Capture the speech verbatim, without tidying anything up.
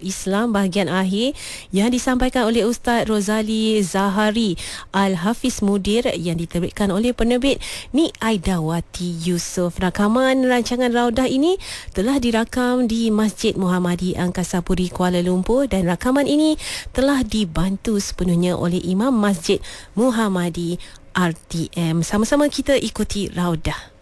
Islam bahagian akhir yang disampaikan oleh Ustaz Rozali Zahari Al-Hafiz Mudir yang diterbitkan oleh penerbit Nik Aidawati Yusof. Rakaman rancangan Raudah ini telah dirakam di Masjid Muhammadi Angkasa Puri Kuala Lumpur dan rakaman ini telah dibantu sepenuhnya oleh Imam Masjid Muhammadi R T M. Sama-sama kita ikuti Raudah.